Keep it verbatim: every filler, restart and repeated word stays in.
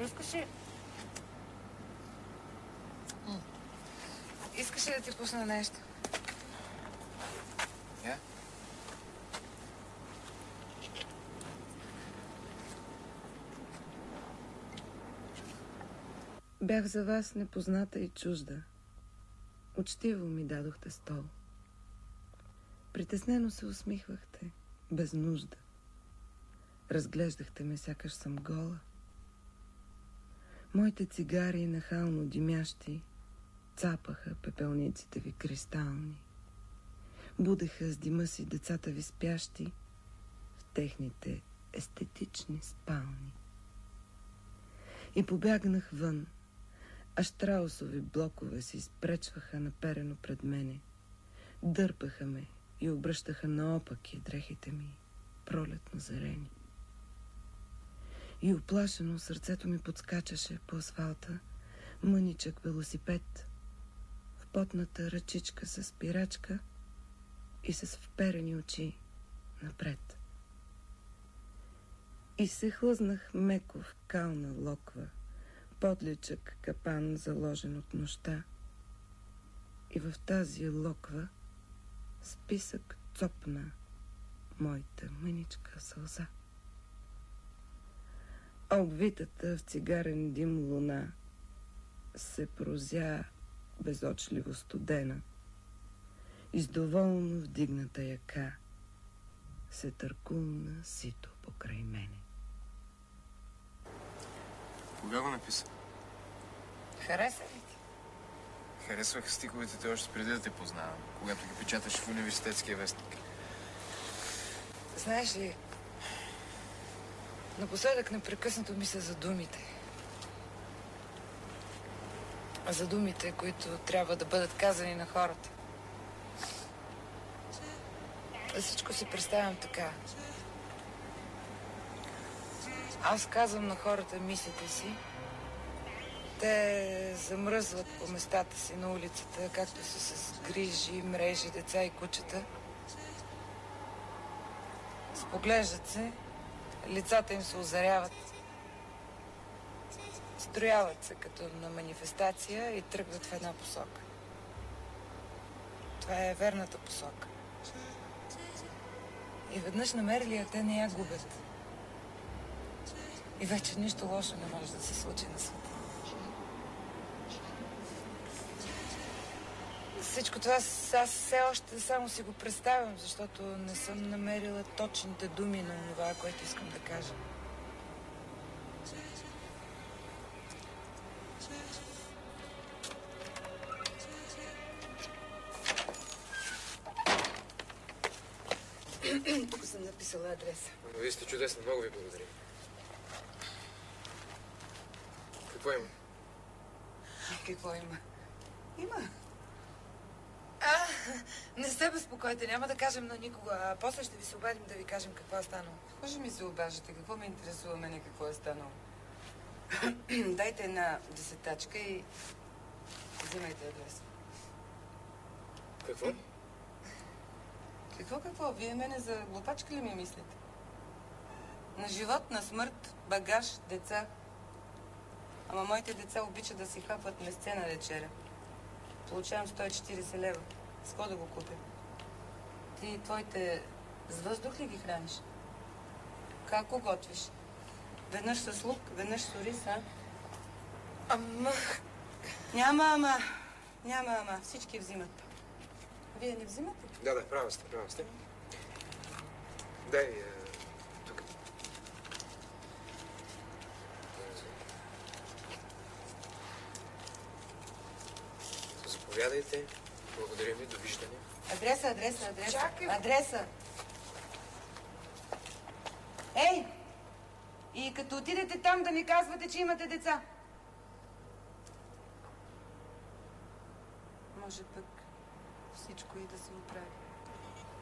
Искаш ли... Искаш ли да ти пусна нещо? Я? Бях за вас непозната и чужда. Учтиво ми дадохте стол. Притеснено се усмихвахте, без нужда. Разглеждахте ме, сякаш съм гола. Моите цигари, нахално димящи, цапаха пепелниците ви кристални. Будеха с дима си децата ви спящи в техните естетични спални. И побягнах вън, а щраусови блокове се изпречваха наперено пред мене. Дърпаха ме и обръщаха наопаки дрехите ми, пролетно зарени. И оплашено сърцето ми подскачаше по асфалта мъничък велосипед в потната ръчичка с спирачка и с вперени очи напред. И се хлъзнах меко в кална локва, подличък капан, заложен от нощта. И в тази локва списък цопна моята мъничка сълза. А обвитата в цигарен дим луна се прозя безочливо студена и с доволно вдигната яка се търкулна сито покрай мене. Кога го написа? Хареса ли ти? Харесвах стиховете те още преди да те познавам, когато ги печаташ в университетския вестник. Знаеш ли, напоследък непрекъснато мисля за думите. За думите, които трябва да бъдат казани на хората. За всичко си представям така. Аз казвам на хората мислите си. Те замръзват по местата си на улицата, както са с грижи, мрежи, деца и кучета. Споглеждат се, лицата им се озаряват. Строяват се като на манифестация и тръгват в една посока. Това е верната посока. И веднъж намерили я, те не я губят. И вече нищо лошо не може да се случи на света. Всичко това аз все още само си го представям, защото не съм намерила точните думи на това, което искам да кажа. Тук съм написала адреса. Вие сте чудесни, много ви благодаря. Какво има? Какво има? Има. А, не се безпокойте, няма да кажем на никого, а после ще ви се обадим да ви кажем какво е станало. Какво ще ми се обажете? Какво ме интересува мене какво е станало? Дайте една десетачка и вземайте адреса. Какво? Какво, какво? Вие мене за глупачка ли ми мислите? На живот, на смърт, багаж, деца. Ама моите деца обичат да си хапват месце на вечеря. Получавам сто и четиридесет лева. С какво да го купя? Ти твоите с въздух ли ги храниш? Как го готвиш? Веднъж с лук, веднъж с ориз, а? Ама... Няма ама. Няма ама. Всички взимат. Вие не взимате? Да, да, права сте, права сте. Дай, е, тук. Заповядайте. Благодаря ви. Довиждане. Адреса, адреса, адреса. Чакай. Адреса. Ей! И като отидете там да ми казвате, че имате деца. Може пък всичко и да се оправи.